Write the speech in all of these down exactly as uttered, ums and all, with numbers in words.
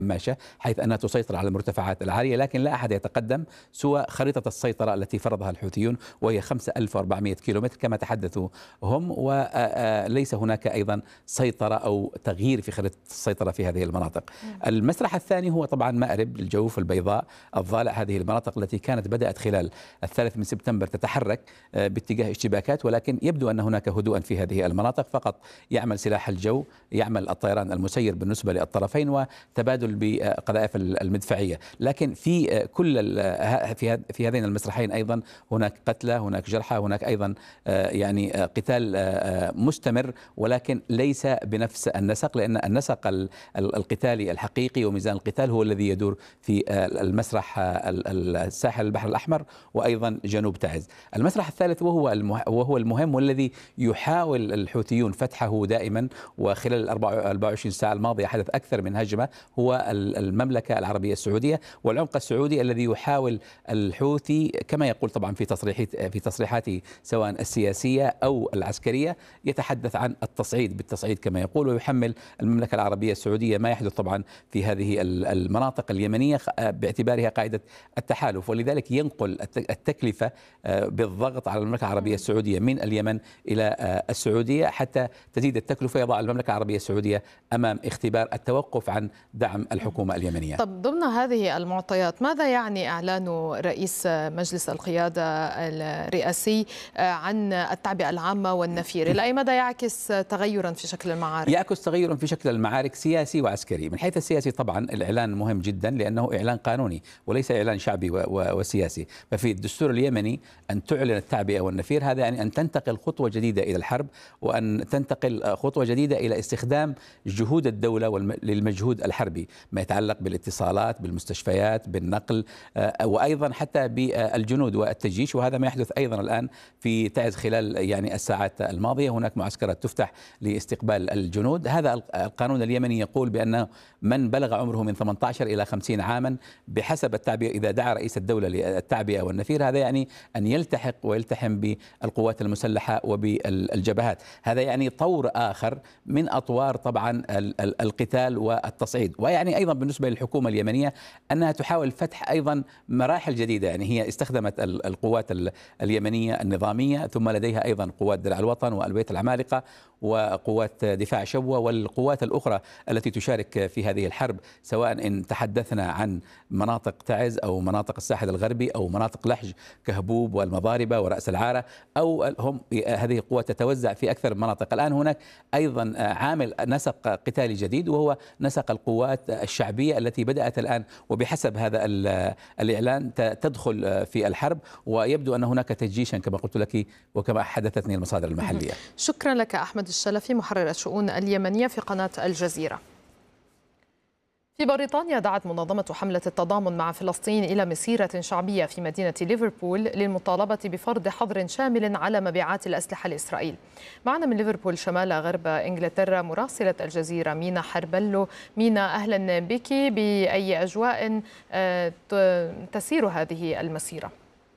ماشة حيث أنها تسيطر على المرتفعات العالية، لكن لا أحد يتقدم سوى خريطة السيطرة التي فرضها الحوثيون وهي خمسة آلاف وأربعمائة كيلومتر كما تحدثوا هم، وليس هناك أيضا سيطرة أو تغيير في خريطة السيطرة في هذه المناطق. المسرح الثاني هو طبعا مأرب، الجوف، البيضاء، الضالع، هذه المناطق التي كانت بدأت خلال الثالث من سبتمبر تتحرك باتجاه اشتباكات، ولكن يبدو أن هناك هدوءا في هذه المناطق، فقط يعمل سلاح الجو، يعمل الطيران المسير بالنسبة للطرفين وتبادل بقذائف المدفعية. لكن في كل في في هذين المسرحين أيضا هناك قتلى، هناك جرحى، هناك أيضا يعني قتال مستمر، ولكن ليس بنفس النسق، لأن النسق القتالي الحقيقي وميزان القتال هو الذي يدور في المسرح الساحل البحر الأحمر وأيضا جنوب تعز. المسرح الثالث وهو وهو المهم والذي يحاول الحوثيون فتحه دائما، وخلال الأربع وعشرين ساعة الماضية حدث أكثر من هجمة، هو المملكة العربية السعودية والعمق السعودي الذي يحاول الحوثي كما يقول طبعا في تصريحات في تصريحاته سواء السياسية أو العسكرية، يتحدث عن التصعيد بالتصعيد كما يقول، ويحمل المملكة العربية السعودية ما يحدث طبعا في هذه المناطق اليمنية باعتبارها قاعدة التحالف، ولذلك ينقل التكلفة بالضغط على المملكة العربية السعودية من اليمن إلى السعودية حتى تزيد التكلفة، يضع المملكة العربية السعودية أمام اختبار التوقف عن دعم الحكومة اليمنية. طب ضمن هذه المعطيات ماذا يعني إعلان رئيس مجلس القيادة الرئاسي عن التعبئة العامة والنفير؟ إلى أي مدى يعكس تغيرا في شكل المعارك؟ يعكس تغيرا في شكل المعارك سياسي وعسكري. من حيث السياسي طبعا الإعلان مهم جدا لأنه إعلان قانوني وليس إعلان شعبي وسياسي، ففي الدستور اليمني أن تعلن التعبئة والنفير هذا يعني أن تنتقل خطوة جديدة إلى الحرب، وأن تنتقل خطوة جديدة إلى استخدام جهود الدولة للمجهود الحربي ما يتعلق بالاتصالات، بالمستشفيات، بالنقل، وأيضا حتى بالجنود والتجيش، وهذا ما يحدث أيضا الآن في تعز خلال يعني الساعات الماضية. هناك معسكرات تفتح لاستقبال الجنود. هذا القانون اليمني يقول بأن من بلغ عمره من ثمانية عشر إلى خمسين عاما بحسب التعبئة، إذا دعا رئيس الدولة للتعبئة والنفير هذا يعني أن يلتحق ويلتحم بالقوات المسلحة وبالجبهات. هذا يعني طور آخر من أطوار طبعا القتال والتصعيد، ويعني أيضا بالنسبة للحكومة اليمنية أنها تحاول فتح أيضا مراحل جديدة. يعني هي استخدمت القوات اليمنية النظامية، ثم لديها أيضا قوات درع الوطن والبيت العمالقة وقوات دفاع شبوة والقوات الأخرى التي تشارك في هذه الحرب، سواء إن تحدثنا عن مناطق تعز أو مناطق الساحل الغربي أو مناطق لحج كهبوب والمضاربة ورأس العارة، أو هم هذه القوات تتوزع في أكثر من مناطق. الآن هناك أيضا عامل نسق قتالي جديد وهو نسق القوات الشعبية التي بدأت الآن وبحسب هذا الإعلان تدخل في الحرب، ويبدو أن هناك تجيشا كما قلت لك وكما حدثتني المصادر المحلية. شكرا لك أحمد الشلفي محرر الشؤون اليمنية في قناة الجزيرة. في بريطانيا دعت منظمة حملة التضامن مع فلسطين إلى مسيرة شعبية في مدينة ليفربول للمطالبة بفرض حظر شامل على مبيعات الأسلحة لإسرائيل. معنا من ليفربول شمال غرب إنجلترا مراسلة الجزيرة مينا حربلو. مينا أهلا بك، بأي أجواء تسير هذه المسيرة؟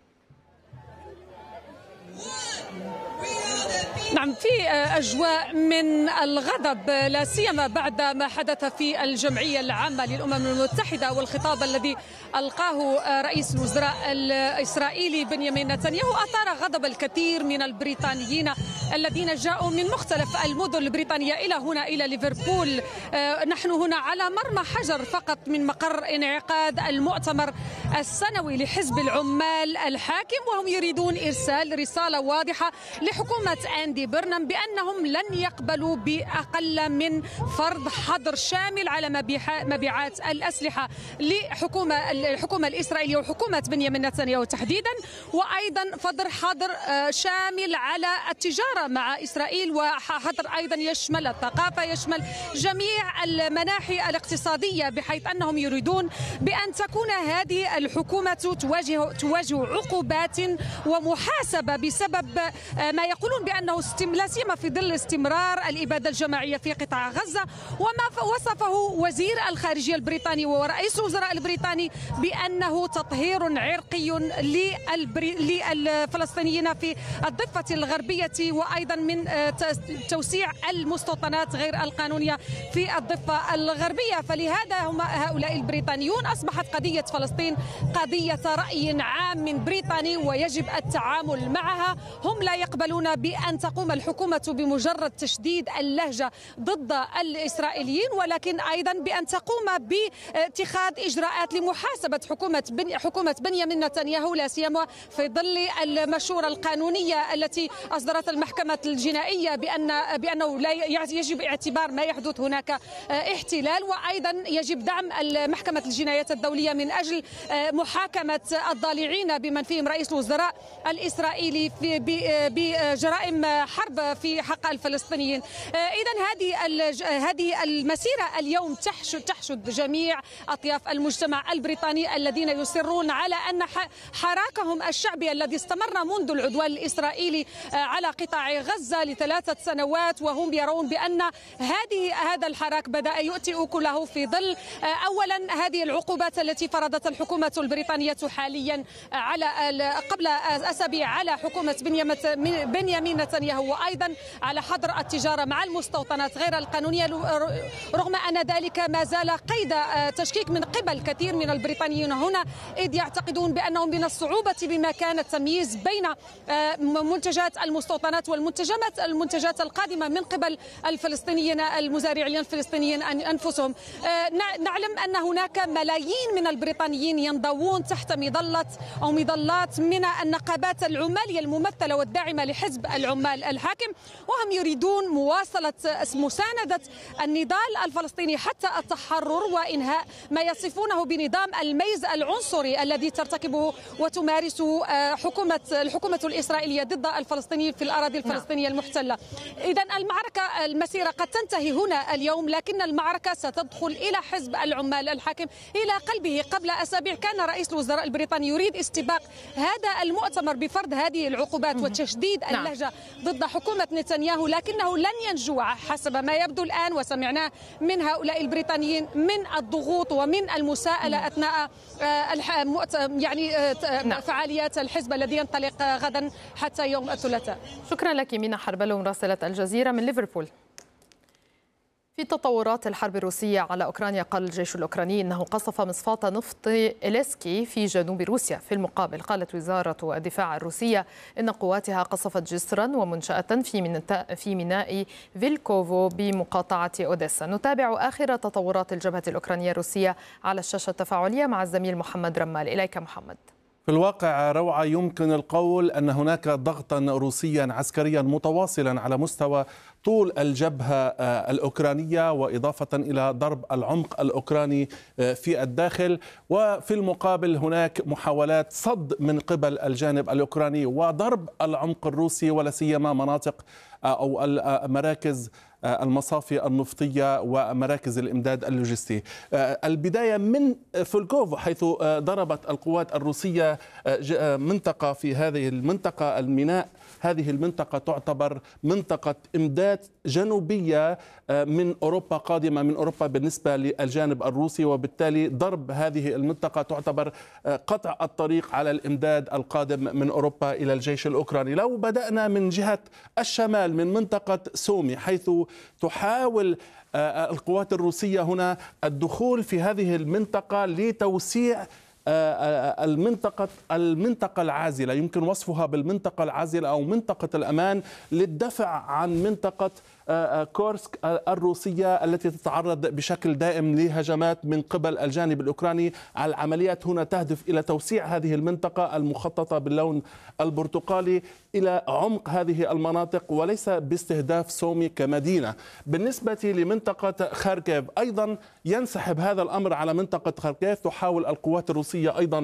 نعم، في أجواء من الغضب لا سيما بعد ما حدث في الجمعية العامة للأمم المتحدة والخطاب الذي ألقاه رئيس الوزراء الإسرائيلي بنيامين نتنياهو أثار غضب الكثير من البريطانيين الذين جاءوا من مختلف المدن البريطانية إلى هنا إلى ليفربول. نحن هنا على مرمى حجر فقط من مقر انعقاد المؤتمر السنوي لحزب العمال الحاكم، وهم يريدون إرسال رسالة واضحة لحكومة أندي برنام بأنهم لن يقبلوا بأقل من فرض حظر شامل على مبيعات الأسلحة لحكومة الحكومة الإسرائيلية وحكومة بنيامين نتنياهو تحديدا، وأيضا فرض حظر شامل على التجارة مع إسرائيل، وحظر أيضا يشمل الثقافة، يشمل جميع المناحي الاقتصادية، بحيث أنهم يريدون بأن تكون هذه الحكومة تواجه تواجه عقوبات ومحاسبة بسبب ما يقولون بأنه لا سيما في ظل استمرار الإبادة الجماعية في قطاع غزة، وما وصفه وزير الخارجية البريطاني ورئيس الوزراء البريطاني بأنه تطهير عرقي للفلسطينيين في الضفة الغربية، وأيضا من توسيع المستوطنات غير القانونية في الضفة الغربية. فلهذا هم هؤلاء البريطانيون أصبحت قضية فلسطين قضية رأي عام بريطاني ويجب التعامل معها. هم لا يقبلون بأن تقوم الحكومة بمجرد تشديد اللهجة ضد الإسرائيليين، ولكن أيضا بأن تقوم باتخاذ إجراءات لمحاسبة حكومة بن حكومة بنيامين نتنياهو، لا سيما في ظل المشورة القانونية التي أصدرت المحكمة الجنائية بأن بأنه لا يجب اعتبار ما يحدث هناك احتلال، وأيضا يجب دعم محكمة الجنايات الدولية من أجل محاكمة الضالعين بمن فيهم رئيس الوزراء الإسرائيلي بجرائم حرب في حق الفلسطينيين. إذن هذه هذه المسيرة اليوم تحشد تحشد جميع أطياف المجتمع البريطاني الذين يصرون على أن حراكهم الشعبي الذي استمر منذ العدوان الإسرائيلي على قطاع غزة لثلاثة سنوات، وهم يرون بأن هذه هذا الحراك بدأ يؤتي أكله في ظل أولا هذه العقوبات التي فرضت الحكومة البريطانية حاليا على قبل أسابيع على حكومة بنيامين نتنياهو، وأيضا على حظر التجارة مع المستوطنات غير القانونية، رغم أن ذلك ما زال قيد تشكيك من قبل كثير من البريطانيين هنا، إذ يعتقدون بأنهم من الصعوبة بمكان التمييز بين منتجات المستوطنات والمنتجات المنتجات القادمة من قبل الفلسطينيين المزارعين الفلسطينيين أنفسهم. نعلم أن هناك ملايين من البريطانيين ينضوون تحت مظلة أو مظلات من النقابات العمالية الممثلة والداعمة لحزب العمال الحاكم، وهم يريدون مواصلة مساندة النضال الفلسطيني حتى التحرر وإنهاء ما يصفونه بنظام الميز العنصري الذي ترتكبه وتمارسه حكومة الحكومة الإسرائيلية ضد الفلسطينيين في الأراضي الفلسطينية المحتلة. إذن المعركة المسيرة قد تنتهي هنا اليوم، لكن المعركة ستدخل إلى حزب العمال الحاكم إلى قلبه. قبل أسابيع كان رئيس الوزراء البريطاني يريد استباق هذا المؤتمر بفرض هذه العقوبات وتشديد اللهجة ضد حكومة نتنياهو، لكنه لن ينجو حسب ما يبدو الآن، وسمعناه من هؤلاء البريطانيين من الضغوط ومن المساءلة أثناء يعني فعاليات الحزب الذي ينطلق غدا حتى يوم الثلاثاء. شكرا لك مينا حربلو مراسلة الجزيرة من ليفربول. في تطورات الحرب الروسية على أوكرانيا، قال الجيش الأوكراني إنه قصف مصفاة نفط إليسكي في جنوب روسيا. في المقابل قالت وزارة الدفاع الروسية إن قواتها قصفت جسرا ومنشأة في في ميناء فيلكوفو بمقاطعة أوديسا. نتابع آخر تطورات الجبهة الأوكرانية الروسية على الشاشة التفاعلية مع الزميل محمد رمال. إليك محمد. في الواقع روعة، يمكن القول أن هناك ضغطا روسيا عسكريا متواصلا على مستوى طول الجبهة الأوكرانية، وإضافة إلى ضرب العمق الأوكراني في الداخل، وفي المقابل هناك محاولات صد من قبل الجانب الأوكراني وضرب العمق الروسي، ولا سيما مناطق أو مراكز المصافي النفطية ومراكز الإمداد اللوجستي. البداية من فولكوف، حيث ضربت القوات الروسية منطقة في هذه المنطقة الميناء. هذه المنطقة تعتبر منطقة إمداد جنوبية من أوروبا، قادمة من أوروبا بالنسبة للجانب الروسي، وبالتالي ضرب هذه المنطقة تعتبر قطع الطريق على الإمداد القادم من أوروبا إلى الجيش الأوكراني. لو بدأنا من جهة الشمال من منطقة سومي، حيث تحاول القوات الروسية هنا الدخول في هذه المنطقة لتوسيع المنطقة المنطقة العازلة، يمكن وصفها بالمنطقة العازلة أو منطقة الأمان، للدفع عن منطقة كورسك الروسية التي تتعرض بشكل دائم لهجمات من قبل الجانب الأوكراني. العمليات هنا تهدف إلى توسيع هذه المنطقة المخططة باللون البرتقالي إلى عمق هذه المناطق، وليس باستهداف سومي كمدينة. بالنسبة لمنطقة خاركيف أيضا ينسحب هذا الأمر على منطقة خاركيف. تحاول القوات الروسية أيضا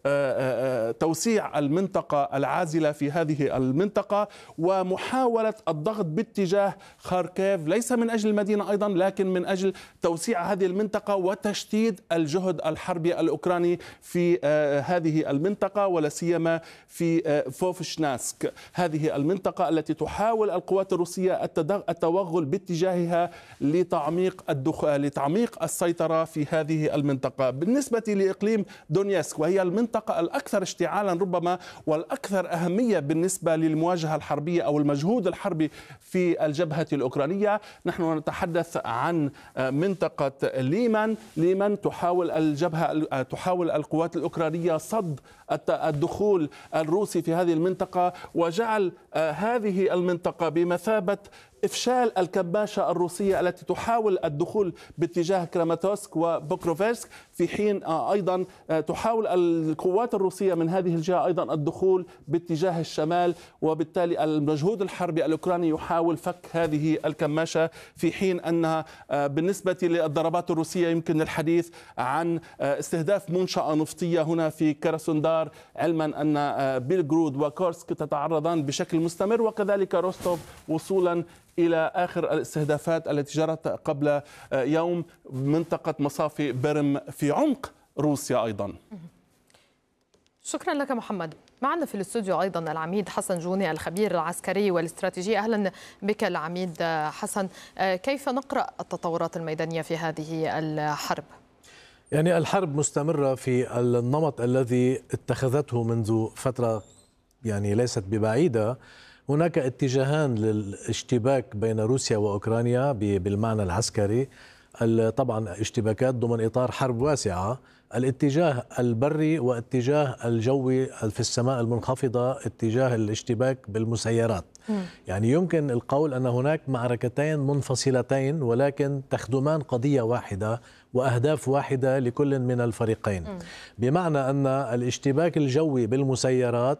توسيع المنطقة العازلة في هذه المنطقة ومحاولة الضغط باتجاه خاركيف، ليس من أجل المدينة أيضا لكن من أجل توسيع هذه المنطقة وتشديد الجهد الحربي الأوكراني في هذه المنطقة ولا سيما في فوفشناسك، هذه المنطقة التي تحاول القوات الروسية التوغل باتجاهها لتعميق الدخول لتعميق السيطرة في هذه المنطقة. بالنسبة لإقليم دونيسك وهي المنطقة الأكثر اشتعالا ربما والأكثر أهمية بالنسبة للمواجهة الحربية أو المجهود الحربي في الجبهة الأوكرانية، نحن نتحدث عن منطقة ليمان. ليمان تحاول الجبهة تحاول القوات الأوكرانية صد الدخول الروسي في هذه المنطقة وجعل هذه المنطقة بمثابة إفشال الكباشة الروسية التي تحاول الدخول باتجاه كراماتوسك وبوكروفسك، في حين أيضا تحاول القوات الروسية من هذه الجهة أيضا الدخول باتجاه الشمال، وبالتالي المجهود الحربي الأوكراني يحاول فك هذه الكماشة، في حين أنها بالنسبة للضربات الروسية يمكن الحديث عن استهداف منشأة نفطية هنا في كراسوندار، علما أن بيلغرود وكورسك تتعرضان بشكل مستمر وكذلك روستوف وصولا إلى آخر الاستهدافات التي جرت قبل يوم منطقة مصافي برم في عمق روسيا أيضا. شكرا لك محمد. معنا في الاستوديو أيضا العميد حسن جوني الخبير العسكري والاستراتيجي. أهلا بك العميد حسن. كيف نقرأ التطورات الميدانية في هذه الحرب؟ يعني الحرب مستمرة في النمط الذي اتخذته منذ فترة يعني ليست ببعيدة. هناك اتجاهان للاشتباك بين روسيا وأوكرانيا بالمعنى العسكري، طبعا اشتباكات ضمن إطار حرب واسعة، الاتجاه البري واتجاه الجوي في السماء المنخفضة، اتجاه الاشتباك بالمسيرات. م. يعني يمكن القول أن هناك معركتين منفصلتين ولكن تخدمان قضية واحدة وأهداف واحدة لكل من الفريقين. م. بمعنى أن الاشتباك الجوي بالمسيرات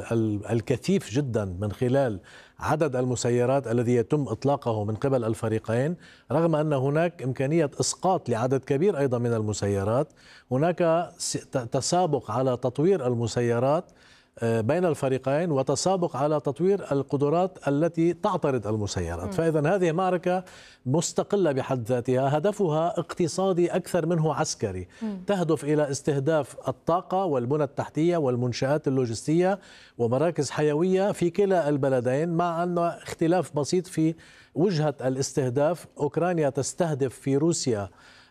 الكثيف جدا من خلال عدد المسيرات الذي يتم إطلاقه من قبل الفريقين، رغم أن هناك إمكانية إسقاط لعدد كبير أيضا من المسيرات، هناك تسابق على تطوير المسيرات بين الفريقين وتسابق على تطوير القدرات التي تعترض المسيرات. فإذا هذه معركة مستقلة بحد ذاتها، هدفها اقتصادي أكثر منه عسكري، تهدف إلى استهداف الطاقة والبنى التحتية والمنشآت اللوجستية ومراكز حيوية في كلا البلدين، مع أن اختلاف بسيط في وجهة الاستهداف. أوكرانيا تستهدف في روسيا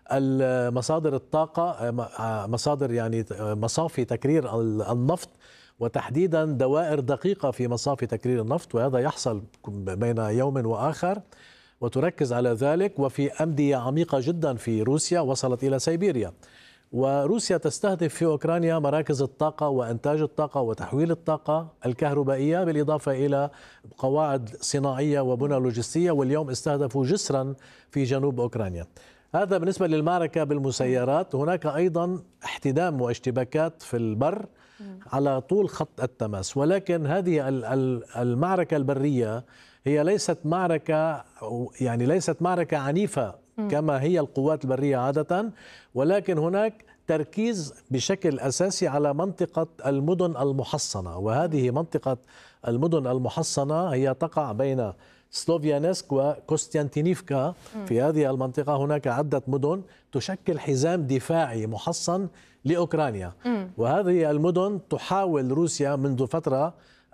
مصادر الطاقة، مصادر يعني مصافي تكرير النفط، وتحديدا دوائر دقيقة في مصافي تكرير النفط، وهذا يحصل بين يوم وآخر، وتركز على ذلك. وفي أمدية عميقة جدا في روسيا وصلت إلى سيبيريا. وروسيا تستهدف في أوكرانيا مراكز الطاقة وإنتاج الطاقة وتحويل الطاقة الكهربائية، بالإضافة إلى قواعد صناعية وبنى لوجستية، واليوم استهدفوا جسرا في جنوب أوكرانيا. هذا بالنسبة للمعركة بالمسيرات. هناك أيضا احتدام واشتباكات في البر على طول خط التماس، ولكن هذه المعركة البرية هي ليست معركة يعني ليست معركة عنيفة كما هي القوات البرية عادة، ولكن هناك تركيز بشكل أساسي على منطقة المدن المحصنة، وهذه منطقة المدن المحصنة هي تقع بين سلوفيانسك وكوستيانتينيفكا. في هذه المنطقة هناك عدة مدن تشكل حزام دفاعي محصن لأوكرانيا، وهذه المدن تحاول روسيا منذ فترة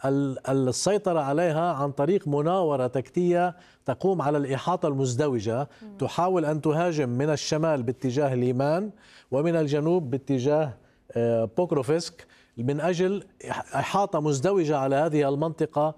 السيطرة عليها عن طريق مناورة تكتيكية تقوم على الإحاطة المزدوجة. تحاول أن تهاجم من الشمال باتجاه ليمان ومن الجنوب باتجاه بوكروفسك من أجل إحاطة مزدوجة على هذه المنطقة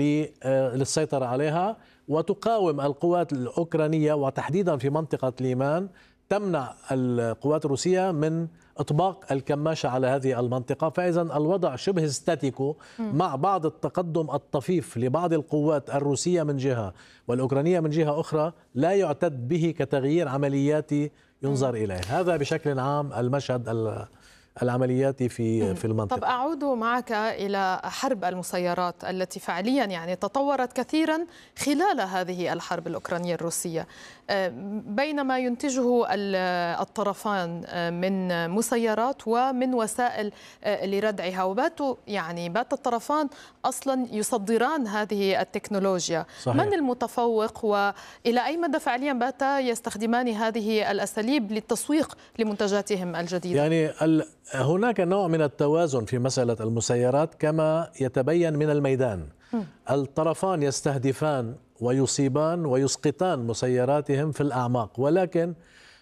للسيطرة عليها، وتقاوم القوات الأوكرانية وتحديدا في منطقة ليمان، تمنع القوات الروسية من إطباق الكماشة على هذه المنطقة. فإذا الوضع شبه ستاتيكو مع بعض التقدم الطفيف لبعض القوات الروسية من جهة والأوكرانية من جهة أخرى لا يعتد به كتغيير عملياتي ينظر إليه. هذا بشكل عام المشهد العمليات في في المنطقة. طب أعود معك إلى حرب المسيرات التي فعليا يعني تطورت كثيرا خلال هذه الحرب الأوكرانية الروسية، بينما ينتجه الطرفان من مسيرات ومن وسائل لردعها، وباتوا يعني بات الطرفان أصلا يصدران هذه التكنولوجيا. صحيح. من المتفوق وإلى أي مدى فعليا باتا يستخدمان هذه الأساليب للتسويق لمنتجاتهم الجديدة؟ يعني هناك نوع من التوازن في مسألة المسيرات كما يتبين من الميدان. م. الطرفان يستهدفان ويصيبان ويسقطان مسيراتهم في الأعماق، ولكن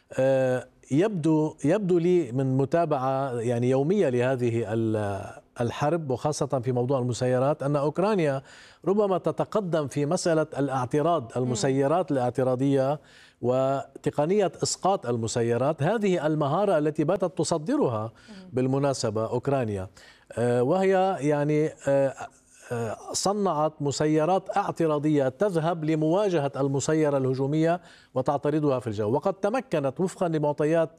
يبدو يبدو لي من متابعة يعني يومية لهذه الحرب وخاصة في موضوع المسيرات أن أوكرانيا ربما تتقدم في مسألة الاعتراض، المسيرات الاعتراضية وتقنية إسقاط المسيرات. هذه المهارة التي باتت تصدرها بالمناسبة أوكرانيا، وهي يعني صنعت مسيرات اعتراضية تذهب لمواجهة المسيرة الهجومية وتعترضها في الجو، وقد تمكنت وفقا لمعطيات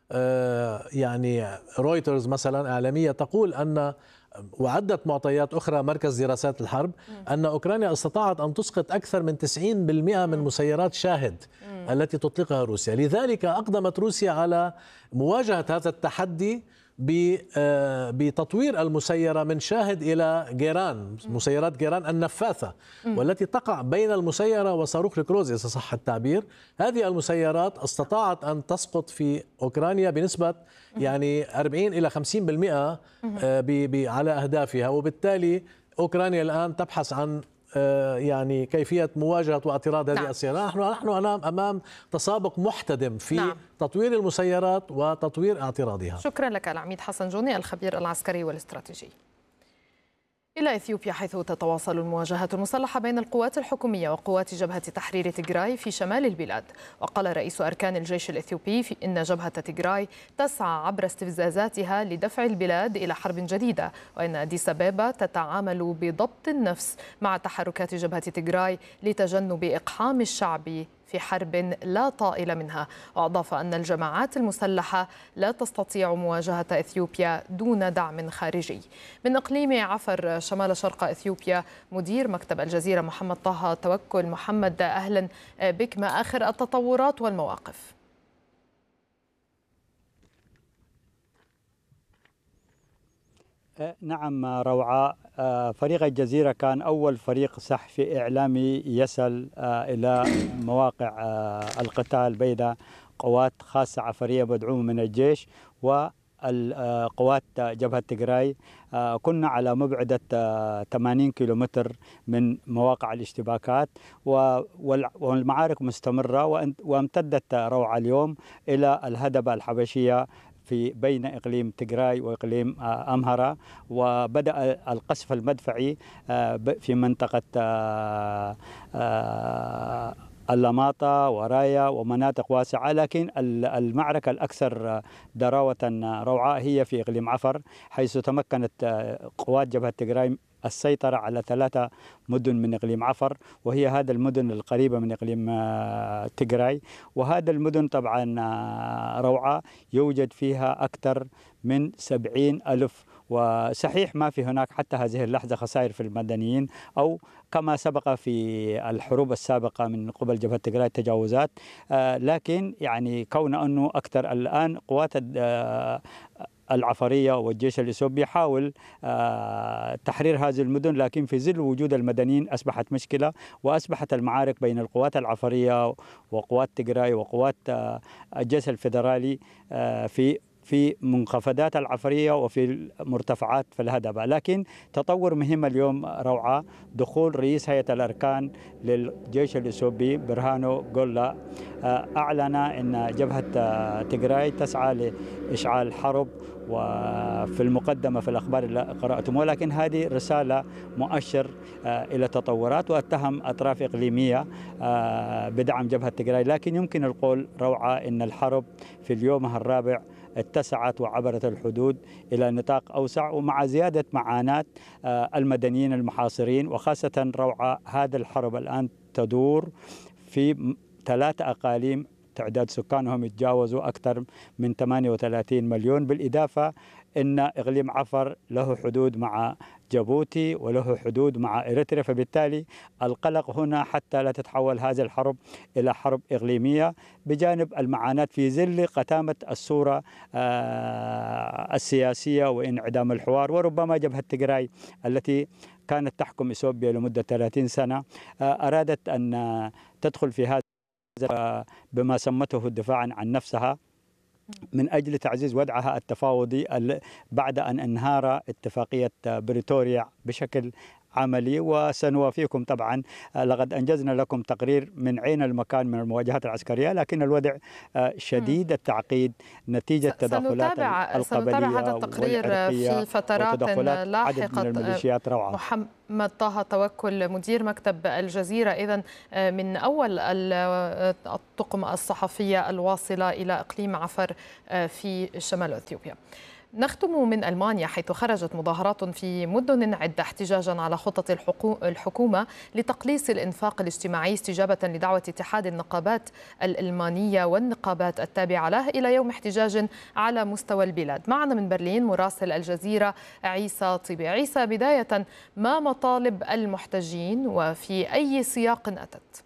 يعني رويترز مثلا إعلامية تقول أن وعدة معطيات أخرى مركز دراسات الحرب أن أوكرانيا استطاعت أن تسقط أكثر من تسعين بالمئة من مسيرات شاهد التي تطلقها روسيا. لذلك أقدمت روسيا على مواجهة هذا التحدي بتطوير المسيرة من شاهد إلى جيران، مسيرات جيران النفاثة، والتي تقع بين المسيرة وصاروخ الكروز إذا صح التعبير. هذه المسيرات استطاعت أن تسقط في أوكرانيا بنسبة يعني أربعين إلى خمسين بالمئة على أهدافها، وبالتالي أوكرانيا الآن تبحث عن يعني كيفية مواجهة واعتراض هذه نعم. السيارات. نحن نحن أمام تسابق محتدم في نعم. تطوير المسيرات وتطوير اعتراضها. شكرا لك العميد حسن جوني الخبير العسكري والاستراتيجي. إلى إثيوبيا، حيث تتواصل المواجهات المسلحة بين القوات الحكومية وقوات جبهة تحرير تيغراي في شمال البلاد. وقال رئيس أركان الجيش الإثيوبي في إن جبهة تيغراي تسعى عبر استفزازاتها لدفع البلاد إلى حرب جديدة، وإن أديس أبابا تتعامل بضبط النفس مع تحركات جبهة تيغراي لتجنب إقحام الشعب في حرب لا طائل منها. وأضاف أن الجماعات المسلحة لا تستطيع مواجهة إثيوبيا دون دعم خارجي. من إقليم عفر شمال شرق إثيوبيا، مدير مكتب الجزيرة محمد طه توكل. محمد، أهلا بك، ما آخر التطورات والمواقف؟ نعم روعة، فريق الجزيرة كان أول فريق صحفي إعلامي يصل إلى مواقع القتال بين قوات خاصة عفرية مدعومة من الجيش والقوات جبهة تيغراي. كنا على مبعد ثمانين كيلومتر من مواقع الاشتباكات، والمعارك مستمرة وامتدت روعة اليوم إلى الهدبة الحبشية في بين إقليم تيغراي وإقليم أمهرة، وبدأ القصف المدفعي في منطقة اللماطة ورايا ومناطق واسعة، لكن المعركة الأكثر دراوة روعة هي في إقليم عفر، حيث تمكنت قوات جبهة تيغراي السيطرة على ثلاثة مدن من إقليم عفر، وهي هذا المدن القريبة من إقليم تيغراي. وهذا المدن طبعا روعة يوجد فيها أكثر من سبعين ألف، وصحيح ما في هناك حتى هذه اللحظة خسائر في المدنيين أو كما سبق في الحروب السابقة من قبل جبهة تيغراي تجاوزات، لكن يعني كون أنه أكثر الآن قوات العفرية والجيش الإثيوبي يحاول تحرير هذه المدن، لكن في ظل وجود المدنيين أصبحت مشكلة، وأصبحت المعارك بين القوات العفرية وقوات تيغراي وقوات الجيش الفيدرالي في في منخفضات العفرية وفي مرتفعات في الهدبة. لكن تطور مهم اليوم روعة، دخول رئيس هيئة الأركان للجيش الإثيوبي برهانو غولا، أعلن أن جبهة تيغراي تسعى لإشعال حرب، وفي المقدمة في الأخبار اللي قرأتم، ولكن هذه رسالة مؤشر إلى تطورات، واتهم أطراف إقليمية بدعم جبهة تيغراي. لكن يمكن القول روعة أن الحرب في اليوم الرابع اتسعت وعبرت الحدود إلى نطاق أوسع، ومع زيادة معاناة المدنيين المحاصرين، وخاصة روعة هذا الحرب الآن تدور في ثلاثة أقاليم تعداد سكانهم يتجاوزوا أكثر من ثمانية وثلاثين مليون. بالإضافة أن إقليم عفر له حدود مع جيبوتي وله حدود مع إريتريا، فبالتالي القلق هنا حتى لا تتحول هذه الحرب إلى حرب إقليمية، بجانب المعاناة في ظل قتامة الصورة السياسية وانعدام الحوار. وربما جبهة تيغراي التي كانت تحكم إثيوبيا لمدة ثلاثين سنة أرادت أن تدخل في هذا بما سمته الدفاع عن نفسها من أجل تعزيز وضعها التفاوضي بعد أن انهار اتفاقية بريتوريا بشكل عملي. وسنوافيكم طبعا، لقد أنجزنا لكم تقرير من عين المكان من المواجهات العسكرية، لكن الوضع شديد التعقيد نتيجة تدخلات القبلية سنتابع هذا التقرير في فترات لاحقة. محمد طه توكل مدير مكتب الجزيرة، إذن من أول الطقم الصحفية الواصلة إلى إقليم عفر في شمال إثيوبيا. نختم من ألمانيا، حيث خرجت مظاهرات في مدن عدة احتجاجا على خطط الحكومة لتقليص الإنفاق الاجتماعي استجابة لدعوة اتحاد النقابات الألمانية والنقابات التابعة له إلى يوم احتجاج على مستوى البلاد. معنا من برلين مراسل الجزيرة عيسى طيبي. عيسى، بداية ما مطالب المحتجين وفي أي سياق أتت؟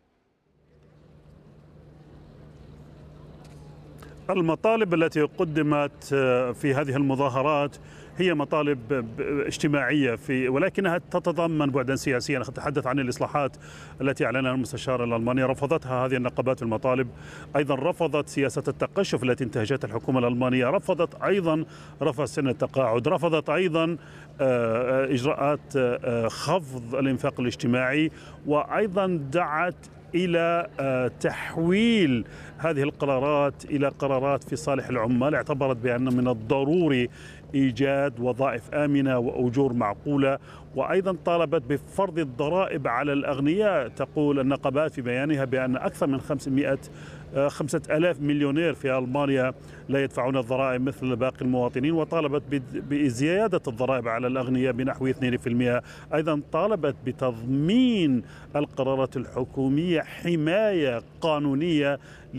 المطالب التي قدمت في هذه المظاهرات هي مطالب اجتماعية في ولكنها تتضمن بعدا سياسيا. نتحدث عن الإصلاحات التي أعلنها المستشار الألماني، رفضتها هذه النقابات المطالب. أيضا رفضت سياسة التقشف التي انتهجتها الحكومة الألمانية، رفضت أيضا رفع سن التقاعد، رفضت أيضا إجراءات خفض الإنفاق الاجتماعي، وأيضا دعت إلى تحويل هذه القرارات إلى قرارات في صالح العمال. اعتبرت بأن من الضروري إيجاد وظائف آمنة وأجور معقولة، وأيضا طالبت بفرض الضرائب على الأغنياء. تقول النقابات في بيانها بأن أكثر من خمسمائة خمسة آلاف مليونير في ألمانيا لا يدفعون الضرائب مثل باقي المواطنين، وطالبت بزيادة الضرائب على الأغنياء بنحو اثنين بالمئة. أيضا طالبت بتضمين القرارات الحكومية حماية قانونية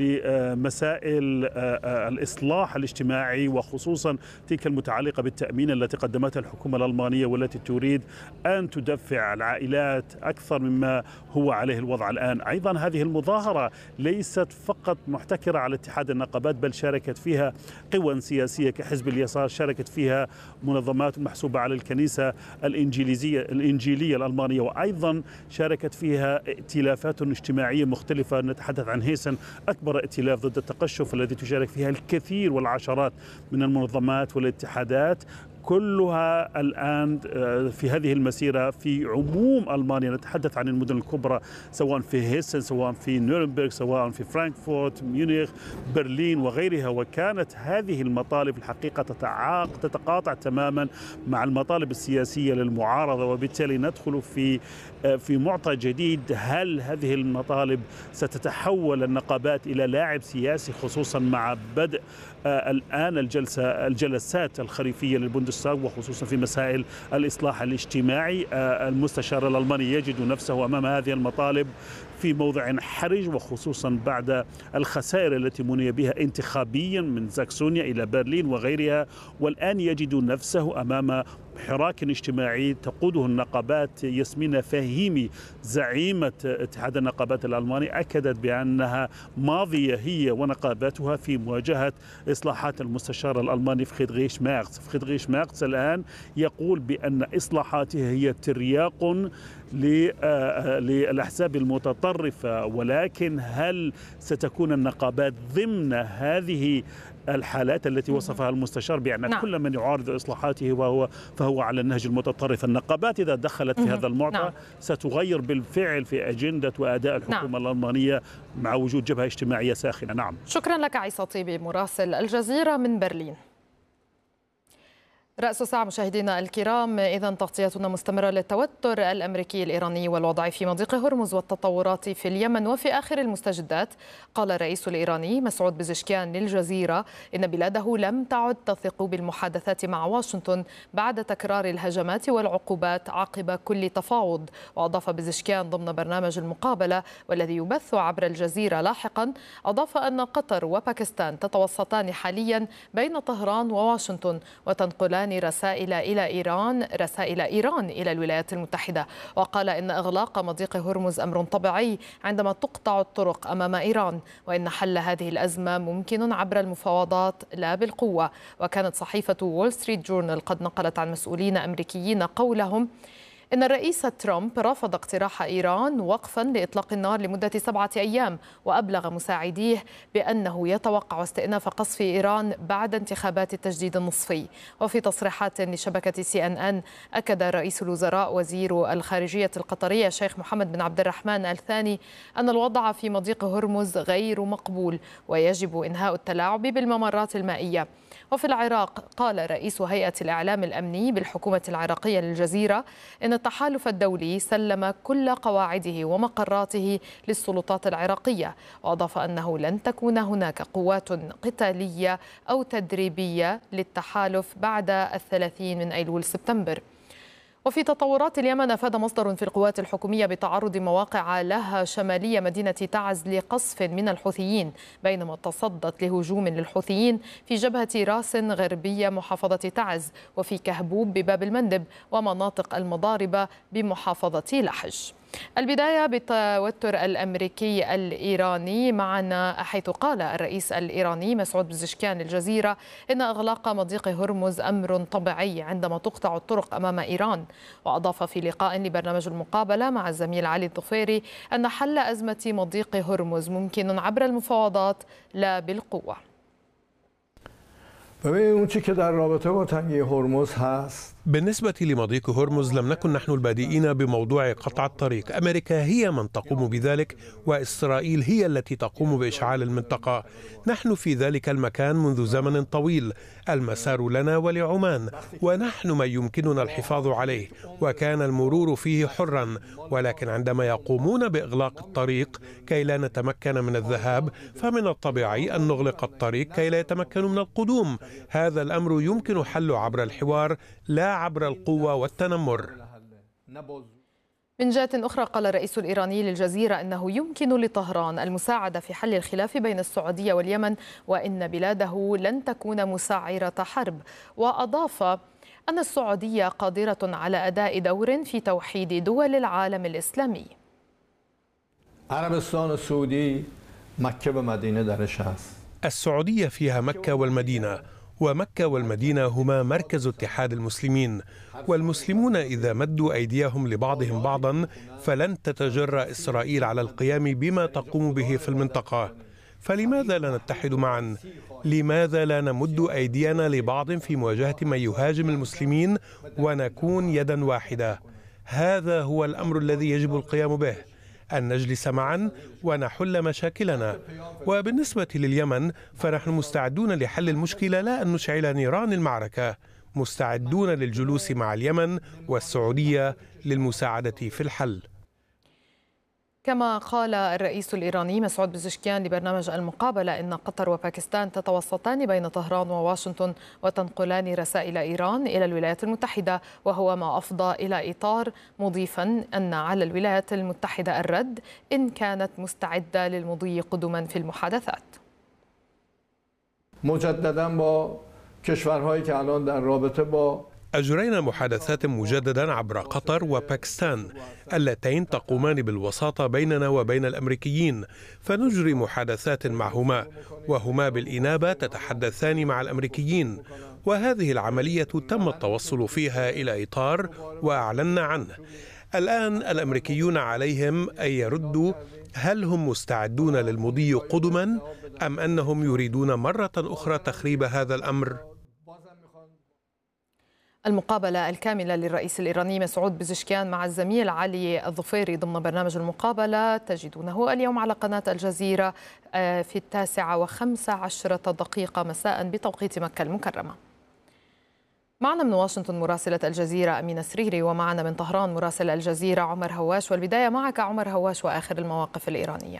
لمسائل الإصلاح الاجتماعي، وخصوصا تلك المتعلقة بالتأمين التي قدمتها الحكومة الألمانية والتي تريد أن تدفع العائلات أكثر مما هو عليه الوضع الآن. أيضا هذه المظاهرة ليست فقط محتكرة على اتحاد النقابات، بل شاركت فيها قوى سياسية كحزب اليسار، شاركت فيها منظمات محسوبة على الكنيسة الإنجيليزية الإنجيلية الألمانية، وأيضا شاركت فيها ائتلافات اجتماعية مختلفة. نتحدث عن هيسن، أكبر ائتلاف ضد التقشف الذي تشارك فيها الكثير والعشرات من المنظمات والاتحادات، كلها الآن في هذه المسيرة في عموم ألمانيا. نتحدث عن المدن الكبرى سواء في هيسن، سواء في نورنبرغ، سواء في فرانكفورت، ميونخ، برلين وغيرها. وكانت هذه المطالب الحقيقة تتعاق تتقاطع تماما مع المطالب السياسية للمعارضة، وبالتالي ندخل في في معطى جديد. هل هذه المطالب ستتحول النقابات إلى لاعب سياسي، خصوصا مع بدء الآن الجلسة الجلسات الخريفية للبوندستاغ، وخصوصا في مسائل الإصلاح الاجتماعي؟ المستشار الألماني يجد نفسه أمام هذه المطالب في موضع حرج، وخصوصا بعد الخسائر التي مني بها انتخابيا من ساكسونيا إلى برلين وغيرها، والآن يجد نفسه أمام حراك اجتماعي تقوده النقابات. ياسمين فهيمي زعيمة اتحاد النقابات الألماني أكدت بأنها ماضية هي ونقاباتها في مواجهة إصلاحات المستشار الألماني فريدريش ميرتس. فريدريش ميرتس الآن يقول بأن إصلاحاته هي ترياق للأحزاب المتطرفة، ولكن هل ستكون النقابات ضمن هذه الحالات التي وصفها المستشار بأن نعم. كل من يعارض إصلاحاته وهو فهو على النهج المتطرف؟ النقابات إذا دخلت في هذا المعطى نعم. ستغير بالفعل في أجندة وأداء الحكومة نعم. الألمانية مع وجود جبهة اجتماعية ساخنة. نعم. شكرا لك عيسى طيبي مراسل الجزيرة من برلين. رأس ساعة مشاهدينا الكرام، إذا تغطيتنا مستمرة للتوتر الأمريكي الإيراني والوضع في مضيق هرمز والتطورات في اليمن. وفي آخر المستجدات قال الرئيس الإيراني مسعود بزشكيان للجزيرة إن بلاده لم تعد تثق بالمحادثات مع واشنطن بعد تكرار الهجمات والعقوبات عقب كل تفاوض. وأضاف بزشكيان ضمن برنامج المقابلة والذي يبث عبر الجزيرة لاحقا، أضاف أن قطر وباكستان تتوسطان حاليا بين طهران وواشنطن وتنقلان رسائل إلى إيران رسائل إيران إلى الولايات المتحدة. وقال إن إغلاق مضيق هرمز أمر طبيعي عندما تقطع الطرق أمام إيران، وإن حل هذه الأزمة ممكن عبر المفاوضات لا بالقوة. وكانت صحيفة وول ستريت جورنال قد نقلت عن مسؤولين أمريكيين قولهم إن الرئيس ترامب رفض اقتراح إيران وقفا لإطلاق النار لمدة سبعة أيام، وأبلغ مساعديه بأنه يتوقع استئناف قصف إيران بعد انتخابات التجديد النصفي. وفي تصريحات لشبكة سي إن إن أكد رئيس الوزراء وزير الخارجية القطرية الشيخ محمد بن عبد الرحمن آل ثاني أن الوضع في مضيق هرمز غير مقبول ويجب إنهاء التلاعب بالممرات المائية. وفي العراق قال رئيس هيئة الإعلام الأمني بالحكومة العراقية للجزيرة إن التحالف الدولي سلم كل قواعده ومقراته للسلطات العراقية. وأضاف أنه لن تكون هناك قوات قتالية أو تدريبية للتحالف بعد الثلاثين من أيلول سبتمبر. وفي تطورات اليمن، أفاد مصدر في القوات الحكومية بتعرض مواقع لها شمالية مدينة تعز لقصف من الحوثيين، بينما تصدت لهجوم للحوثيين في جبهة راس غربية محافظة تعز وفي كهبوب بباب المندب ومناطق المضاربة بمحافظة لحج. البداية بالتوتر الأمريكي الإيراني معنا، حيث قال الرئيس الإيراني مسعود بزشكيان للجزيرة إن إغلاق مضيق هرمز أمر طبيعي عندما تقطع الطرق أمام إيران. وأضاف في لقاء لبرنامج المقابلة مع الزميل علي الظفيري أن حل أزمة مضيق هرمز ممكن عبر المفاوضات لا بالقوة. بالنسبة لمضيق هرمز لم نكن نحن البادئين بموضوع قطع الطريق. أمريكا هي من تقوم بذلك، وإسرائيل هي التي تقوم بإشعال المنطقة. نحن في ذلك المكان منذ زمن طويل، المسار لنا ولعمان، ونحن من يمكننا الحفاظ عليه، وكان المرور فيه حرا. ولكن عندما يقومون بإغلاق الطريق كي لا نتمكن من الذهاب، فمن الطبيعي أن نغلق الطريق كي لا يتمكنوا من القدوم. هذا الأمر يمكن حله عبر الحوار لا عبر القوة والتنمر. من جهة أخرى قال الرئيس الإيراني للجزيرة أنه يمكن لطهران المساعدة في حل الخلاف بين السعودية واليمن، وإن بلاده لن تكون مسعرة حرب. وأضاف أن السعودية قادرة على أداء دور في توحيد دول العالم الإسلامي. عربستان السعودي مكة ومدينة درش است. السعودية فيها مكة والمدينة، ومكة والمدينة هما مركز اتحاد المسلمين، والمسلمون إذا مدوا أيديهم لبعضهم بعضا فلن تتجرأ إسرائيل على القيام بما تقوم به في المنطقة. فلماذا لا نتحد معا؟ لماذا لا نمد أيدينا لبعض في مواجهة من يهاجم المسلمين ونكون يدا واحدة؟ هذا هو الأمر الذي يجب القيام به، أن نجلس معا ونحل مشاكلنا. وبالنسبة لليمن فنحن مستعدون لحل المشكلة، لا أن نشعل نيران المعركة. مستعدون للجلوس مع اليمن والسعودية للمساعدة في الحل. كما قال الرئيس الإيراني مسعود بزشكيان لبرنامج المقابلة إن قطر وباكستان تتوسطان بين طهران وواشنطن وتنقلان رسائل إيران إلى الولايات المتحدة، وهو ما أفضى إلى إطار، مضيفا أن على الولايات المتحدة الرد إن كانت مستعدة للمضي قدما في المحادثات. مجددا با کشورهایی که الان در رابطه با أجرينا محادثات مجددا عبر قطر وباكستان اللتين تقومان بالوساطة بيننا وبين الأمريكيين، فنجري محادثات معهما، وهما بالإنابة تتحدثان مع الأمريكيين. وهذه العملية تم التوصل فيها إلى إطار وأعلنا عنه. الآن الأمريكيون عليهم أن يردوا هل هم مستعدون للمضي قدما أم أنهم يريدون مرة أخرى تخريب هذا الأمر. المقابلة الكاملة للرئيس الإيراني مسعود بزشكيان مع الزميل علي الظفيري ضمن برنامج المقابلة تجدونه اليوم على قناة الجزيرة في التاسعة وخمس عشرة دقيقة مساء بتوقيت مكة المكرمة. معنا من واشنطن مراسلة الجزيرة أمينة سريري، ومعنا من طهران مراسل الجزيرة عمر هواش. والبداية معك عمر هواش وآخر المواقف الإيرانية.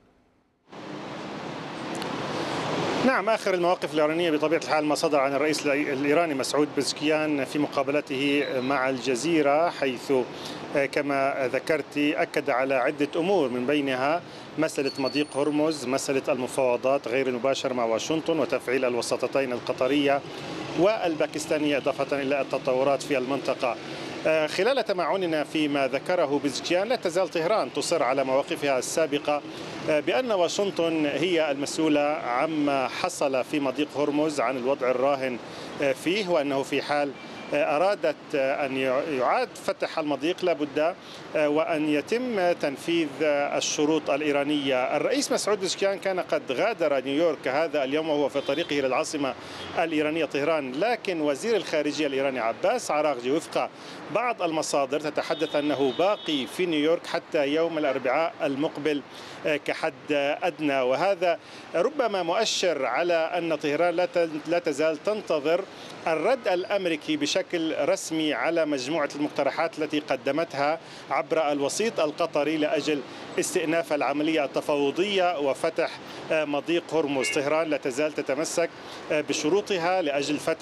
نعم، آخر المواقف الإيرانية بطبيعة الحال ما صدر عن الرئيس الإيراني مسعود بزكيان في مقابلته مع الجزيرة، حيث كما ذكرت أكد على عدة أمور، من بينها مسألة مضيق هرمز، مسألة المفاوضات غير المباشرة مع واشنطن وتفعيل الوساطتين القطرية والباكستانية، إضافة إلى التطورات في المنطقة. خلال تمعننا فيما ذكره بزكيان، لا تزال طهران تصر على مواقفها السابقة بأن واشنطن هي المسؤولة عما حصل في مضيق هرمز، عن الوضع الراهن فيه، وأنه في حال أرادت أن يعاد فتح المضيق لابد وأن يتم تنفيذ الشروط الإيرانية. الرئيس مسعود بزكيان كان قد غادر نيويورك هذا اليوم وهو في طريقه للعاصمة الإيرانية طهران، لكن وزير الخارجية الإيراني عباس عراغجي وفق بعض المصادر تتحدث أنه باقي في نيويورك حتى يوم الأربعاء المقبل كحد أدنى، وهذا ربما مؤشر على أن طهران لا تزال تنتظر الرد الأمريكي بشكل رسمي على مجموعة المقترحات التي قدمتها عبر الوسيط القطري لأجل استئناف العملية التفاوضية وفتح مضيق هرمز. طهران لا تزال تتمسك بشروطها لأجل فتح